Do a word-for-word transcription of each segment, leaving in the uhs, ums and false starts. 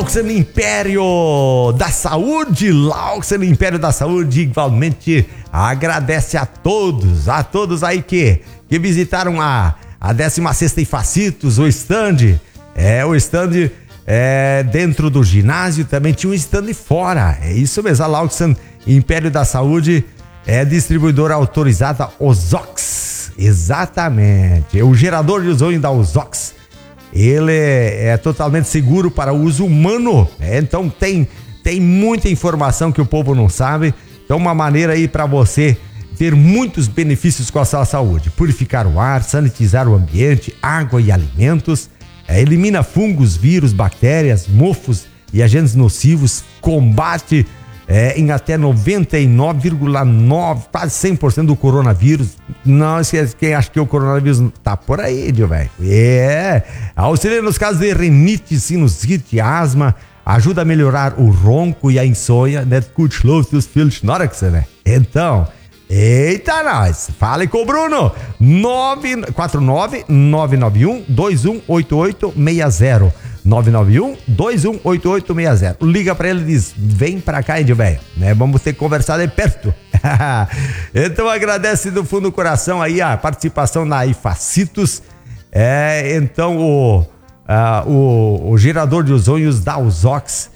Lauxen Império da Saúde, Lauxen Império da Saúde igualmente agradece a todos, a todos aí que, que visitaram a, a décima sexta Ifacitos, o stand, é, o stand é, dentro do ginásio, também tinha um stand fora, é isso mesmo, a Lauxen Império da Saúde é distribuidora autorizada Ozox, exatamente, é o gerador de ozônio da Ozox. Ele é, é totalmente seguro para uso humano, é, então tem, tem muita informação que o povo não sabe, então uma maneira aí para você ter muitos benefícios com a sua saúde, purificar o ar, sanitizar o ambiente, água e alimentos, é, elimina fungos, vírus, bactérias, mofos e agentes nocivos, combate é, em até noventa e nove vírgula nove, quase cem por cento do coronavírus. Não esquece, quem acha que o coronavírus tá por aí, viu, velho? É, auxilia nos casos de rinite, sinusite, asma, ajuda a melhorar o ronco e a insônia, né? Kurzschluss dos filhos, na hora que você, né? Então, eita nós, fale com o Bruno, nove quatro nove, nove nove um, dois um oito oito seis zero, nove nove um, dois um oito oito seis zero. Liga pra ele e diz, vem pra cá, Índio Velho, né? Vamos ter que conversar de perto. Então agradece do fundo do coração aí a participação da Ifacitos. É, então o, uh, o, o gerador de ozônios da Ozox,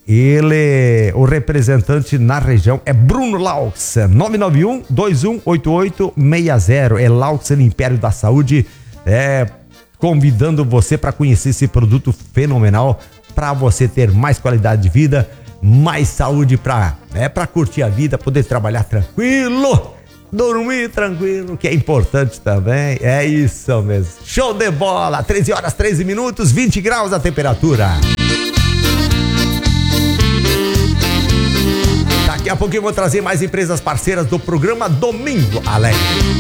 ele, o representante na região é Bruno Lauxen, nove nove um, dois um oito oito seis zero, é Lauxen Império da Saúde, é, convidando você para conhecer esse produto fenomenal, para você ter mais qualidade de vida, mais saúde para é, para curtir a vida, poder trabalhar tranquilo, dormir tranquilo, que é importante também, é isso mesmo. Show de bola, treze horas, treze minutos, vinte graus a temperatura. Daqui a pouquinho eu vou trazer mais empresas parceiras do programa Domingo Alegre.